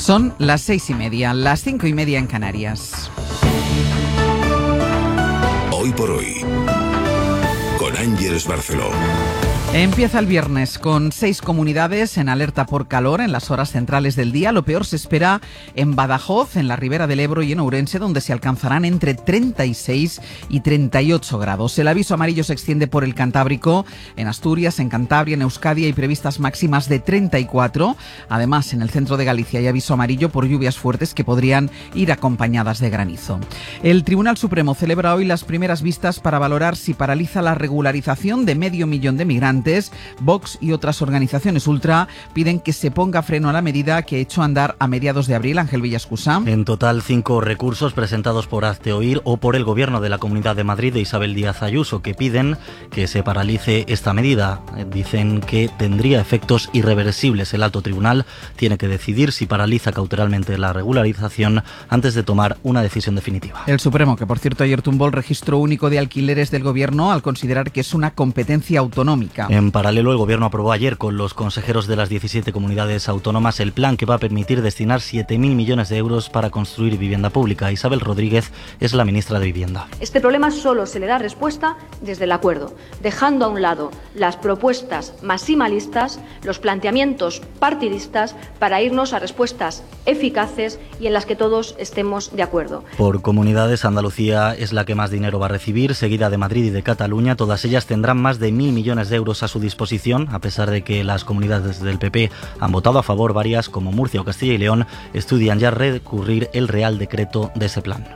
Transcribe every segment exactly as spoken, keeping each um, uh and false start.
Son las seis y media, las cinco y media en Canarias. Hoy por hoy, con Ángeles Barceló. Empieza el viernes con seis comunidades en alerta por calor en las horas centrales del día. Lo peor se espera en Badajoz, en la Ribera del Ebro y en Ourense, donde se alcanzarán entre treinta y seis y treinta y ocho grados. El aviso amarillo se extiende por el Cantábrico. En Asturias, en Cantabria, en Euskadi hay previstas máximas de treinta y cuatro. Además, en el centro de Galicia hay aviso amarillo por lluvias fuertes que podrían ir acompañadas de granizo. El Tribunal Supremo celebra hoy las primeras vistas para valorar si paraliza la regularización de medio millón de migrantes. Vox y otras organizaciones ultra piden que se ponga freno a la medida que echó a andar a mediados de abril. Ángel Villascusa. En total, cinco recursos presentados por Hazte Oír o por el Gobierno de la Comunidad de Madrid de Isabel Díaz Ayuso, que piden que se paralice esta medida. Dicen que tendría efectos irreversibles. El alto tribunal tiene que decidir si paraliza cautelarmente la regularización antes de tomar una decisión definitiva. El Supremo, que por cierto ayer tumbó el registro único de alquileres del Gobierno al considerar que es una competencia autonómica. En paralelo, el Gobierno aprobó ayer con los consejeros de las diecisiete comunidades autónomas el plan que va a permitir destinar siete mil millones de euros para construir vivienda pública. Isabel Rodríguez es la ministra de Vivienda. Este problema solo se le da respuesta desde el acuerdo, dejando a un lado las propuestas maximalistas, los planteamientos partidistas, para irnos a respuestas eficaces y en las que todos estemos de acuerdo. Por comunidades, Andalucía es la que más dinero va a recibir, seguida de Madrid y de Cataluña. Todas ellas tendrán más de mil millones de euros a su disposición, a pesar de que las comunidades del P P han votado a favor. Varias, como Murcia o Castilla y León, estudian ya recurrir el Real Decreto de ese plan.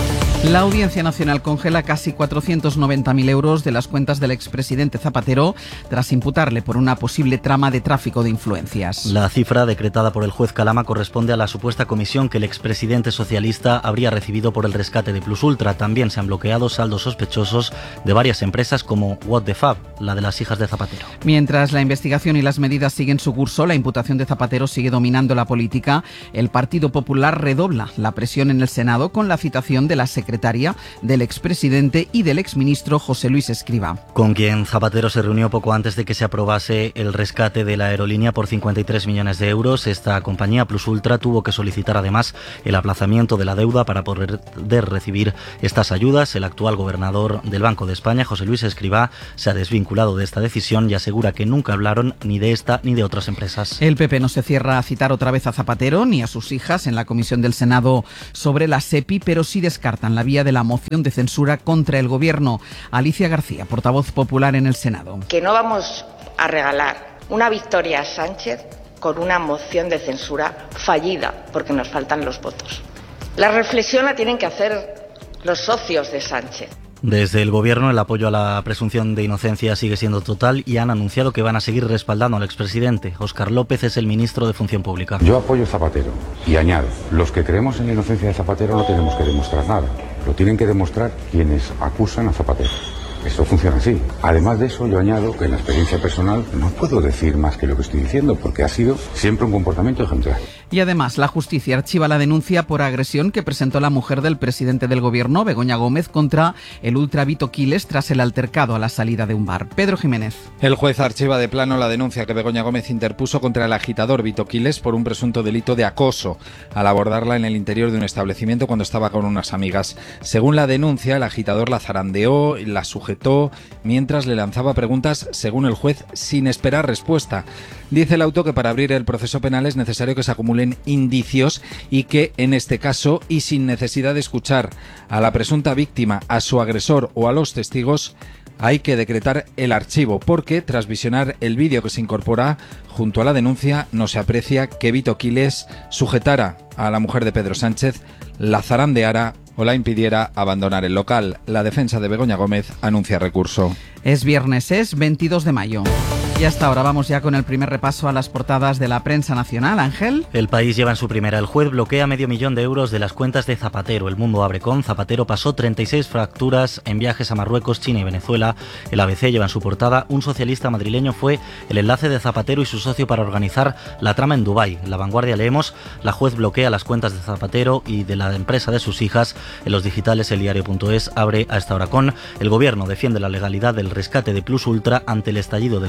La Audiencia Nacional congela casi cuatrocientos noventa mil euros de las cuentas del expresidente Zapatero tras imputarle por una posible trama de tráfico de influencias. La cifra decretada por el juez Calama corresponde a la supuesta comisión que el expresidente socialista habría recibido por el rescate de Plus Ultra. También se han bloqueado saldos sospechosos de varias empresas como What the Fab, la de las hijas de Zapatero. Mientras la investigación y las medidas siguen su curso, la imputación de Zapatero sigue dominando la política. El Partido Popular redobla la presión en el Senado con la citación de la secretaria del expresidente y del exministro José Luis Escrivá, con quien Zapatero se reunió poco antes de que se aprobase el rescate de la aerolínea por cincuenta y tres millones de euros. Esta compañía, Plus Ultra, tuvo que solicitar además el aplazamiento de la deuda para poder recibir estas ayudas. El actual gobernador del Banco de España, José Luis Escrivá, se ha desvinculado de esta decisión y asegura que nunca hablaron ni de esta ni de otras empresas. El P P no se cierra a citar otra vez a Zapatero ni a sus hijas en la comisión del Senado sobre la SEPI, pero sí descartan la vía de la moción de censura contra el Gobierno. Alicia García, portavoz popular en el Senado. Que no vamos a regalar una victoria a Sánchez con una moción de censura fallida, porque nos faltan los votos. La reflexión la tienen que hacer los socios de Sánchez. Desde el Gobierno, el apoyo a la presunción de inocencia sigue siendo total y han anunciado que van a seguir respaldando al expresidente. Óscar López es el ministro de Función Pública. Yo apoyo a Zapatero y añado, los que creemos en la inocencia de Zapatero no tenemos que demostrar nada. Lo tienen que demostrar quienes acusan a Zapatero. Esto funciona así. Además de eso, yo añado que en la experiencia personal no puedo decir más que lo que estoy diciendo, porque ha sido siempre un comportamiento ejemplar. Y además, la justicia archiva la denuncia por agresión que presentó la mujer del presidente del Gobierno, Begoña Gómez, contra el ultra Vito Quiles tras el altercado a la salida de un bar. Pedro Jiménez. El juez archiva de plano la denuncia que Begoña Gómez interpuso contra el agitador Vito Quiles por un presunto delito de acoso al abordarla en el interior de un establecimiento cuando estaba con unas amigas. Según la denuncia, el agitador la zarandeó, la sujetó mientras le lanzaba preguntas, según el juez, sin esperar respuesta. Dice el auto que para abrir el proceso penal es necesario que se acumulen indicios y que, en este caso, y sin necesidad de escuchar a la presunta víctima, a su agresor o a los testigos, hay que decretar el archivo, porque tras visionar el vídeo que se incorpora junto a la denuncia, no se aprecia que Vito Quiles sujetara a la mujer de Pedro Sánchez, la zarandeara o la impidiera abandonar el local. La defensa de Begoña Gómez anuncia recurso. Es viernes, es veintidós de mayo. Y hasta ahora vamos ya con el primer repaso a las portadas de la prensa nacional. Ángel. El País lleva en su primera: el juez bloquea medio millón de euros de las cuentas de Zapatero. El Mundo abre con: Zapatero pasó treinta y seis facturas en viajes a Marruecos, China y Venezuela. El A B C lleva en su portada: un socialista madrileño fue el enlace de Zapatero y su socio para organizar la trama en Dubái. En La Vanguardia leemos: la juez bloquea las cuentas de Zapatero y de la empresa de sus hijas. En los digitales, el diario punto es abre a esta hora con: el Gobierno defiende la legalidad del rescate de Plus Ultra ante el estallido del caso Zapatero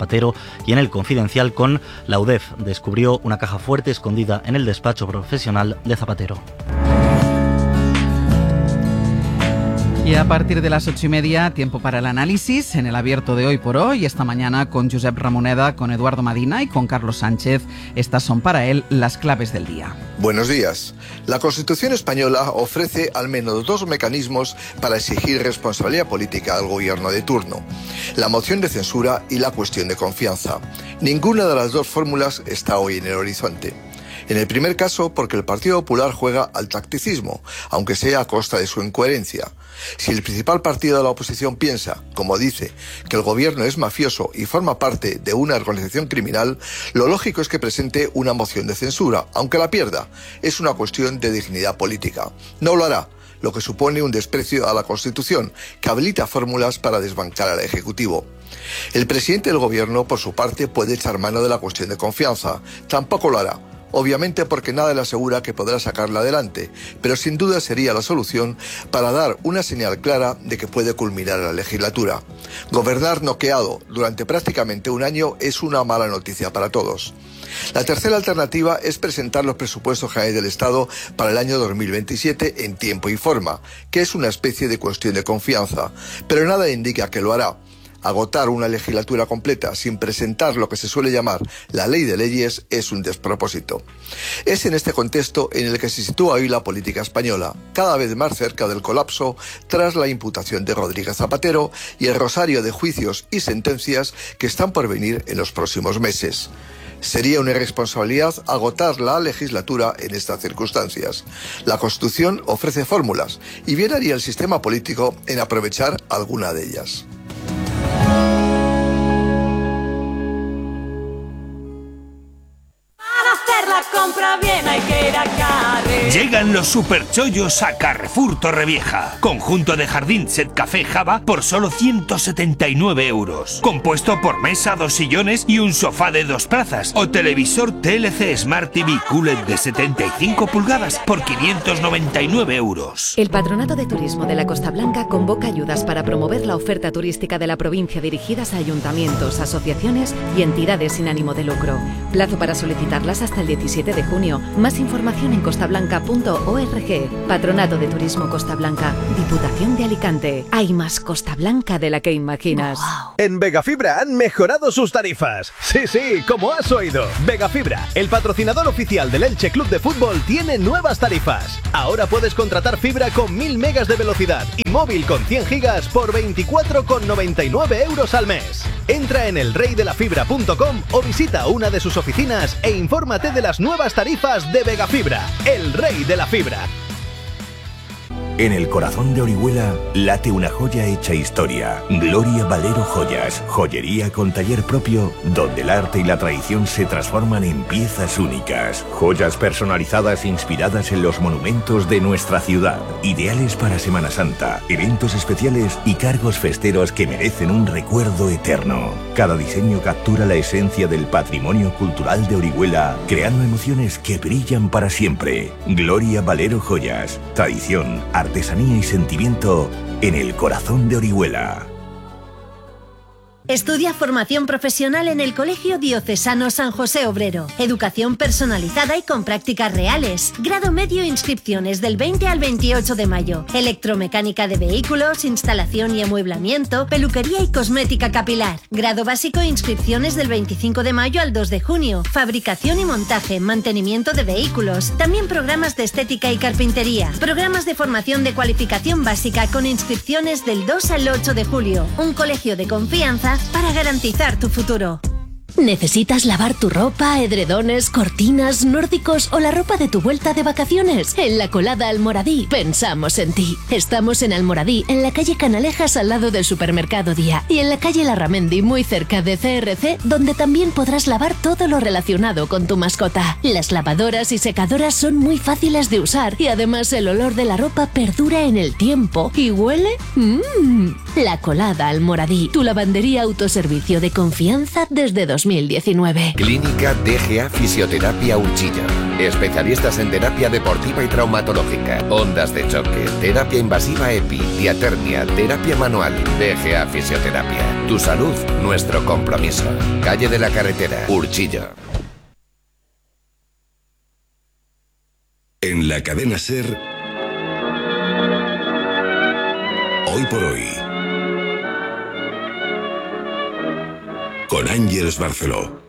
Zapatero, y en El Confidencial con la U D E F descubrió una caja fuerte escondida en el despacho profesional de Zapatero. Y a partir de las ocho y media, tiempo para el análisis en el abierto de Hoy por Hoy. Esta mañana con Josep Ramoneda, con Eduardo Madina y con Carlos Sánchez. Estas son para él las claves del día. Buenos días. La Constitución española ofrece al menos dos mecanismos para exigir responsabilidad política al gobierno de turno: la moción de censura y la cuestión de confianza. Ninguna de las dos fórmulas está hoy en el horizonte. En el primer caso, porque el Partido Popular juega al tacticismo, aunque sea a costa de su incoherencia. Si el principal partido de la oposición piensa, como dice, que el gobierno es mafioso y forma parte de una organización criminal, lo lógico es que presente una moción de censura, aunque la pierda. Es una cuestión de dignidad política. No lo hará, lo que supone un desprecio a la Constitución, que habilita fórmulas para desbancar al Ejecutivo. El presidente del gobierno, por su parte, puede echar mano de la cuestión de confianza. Tampoco lo hará. Obviamente porque nada le asegura que podrá sacarla adelante, pero sin duda sería la solución para dar una señal clara de que puede culminar la legislatura. Gobernar noqueado durante prácticamente un año es una mala noticia para todos. La tercera alternativa es presentar los presupuestos generales del Estado para el año dos mil veintisiete en tiempo y forma, que es una especie de cuestión de confianza, pero nada indica que lo hará. Agotar una legislatura completa sin presentar lo que se suele llamar la ley de leyes es un despropósito. Es en este contexto en el que se sitúa hoy la política española, cada vez más cerca del colapso tras la imputación de Rodríguez Zapatero y el rosario de juicios y sentencias que están por venir en los próximos meses. Sería una irresponsabilidad agotar la legislatura en estas circunstancias. La Constitución ofrece fórmulas y bien haría el sistema político en aprovechar alguna de ellas. Compra bien, hay que ir a Carrefour. Llegan los superchollos a Carrefour Torrevieja. Conjunto de jardín set café Java por solo ciento setenta y nueve euros. Compuesto por mesa, dos sillones y un sofá de dos plazas. O televisor T L C Smart T V Q L E D de setenta y cinco pulgadas por quinientos noventa y nueve euros. El Patronato de Turismo de la Costa Blanca convoca ayudas para promover la oferta turística de la provincia dirigidas a ayuntamientos, asociaciones y entidades sin ánimo de lucro. Plazo para solicitarlas hasta el diecisiete de junio. Más información en costablanca punto org. Patronato de Turismo Costa Blanca, Diputación de Alicante. Hay más Costa Blanca de la que imaginas. Wow. En Vegafibra han mejorado sus tarifas. Sí, sí, como has oído. Vegafibra, el patrocinador oficial del Elche Club de Fútbol, tiene nuevas tarifas. Ahora puedes contratar fibra con mil megas de velocidad y móvil con cien gigas por veinticuatro con noventa y nueve euros al mes. Entra en el rey de la fibra punto com o visita una de sus oficinas e infórmate de las nuevas tarifas de Vegafibra, el rey de la fibra. En el corazón de Orihuela late una joya hecha historia. Gloria Valero Joyas, joyería con taller propio, donde el arte y la tradición se transforman en piezas únicas. Joyas personalizadas inspiradas en los monumentos de nuestra ciudad. Ideales para Semana Santa, eventos especiales y cargos festeros que merecen un recuerdo eterno. Cada diseño captura la esencia del patrimonio cultural de Orihuela, creando emociones que brillan para siempre. Gloria Valero Joyas, tradición, arte, artesanía y sentimiento en el corazón de Orihuela. Estudia formación profesional en el Colegio Diocesano San José Obrero. Educación personalizada y con prácticas reales. Grado medio, inscripciones del veinte al veintiocho de mayo. Electromecánica de vehículos, instalación y amueblamiento, peluquería y cosmética capilar. Grado básico, inscripciones del veinticinco de mayo al dos de junio. Fabricación y montaje, mantenimiento de vehículos. También programas de estética y carpintería. Programas de formación de cualificación básica con inscripciones del dos al ocho de julio. Un colegio de confianza para garantizar tu futuro. ¿Necesitas lavar tu ropa, edredones, cortinas, nórdicos o la ropa de tu vuelta de vacaciones? En La Colada Almoradí pensamos en ti. Estamos en Almoradí, en la calle Canalejas al lado del supermercado Día y en la calle Larramendi muy cerca de C R C, donde también podrás lavar todo lo relacionado con tu mascota. Las lavadoras y secadoras son muy fáciles de usar y además el olor de la ropa perdura en el tiempo. ¿Y huele? ¡Mmm! La Colada Almoradí, tu lavandería autoservicio de confianza desde dos mil diecinueve. Clínica D G A Fisioterapia Urchillo. Especialistas en terapia deportiva y traumatológica, ondas de choque, terapia invasiva EPI, diatermia, terapia manual. D G A Fisioterapia. Tu salud, nuestro compromiso. Calle de la Carretera, Urchillo. En la cadena SER, hoy por hoy, con Ángeles Barceló.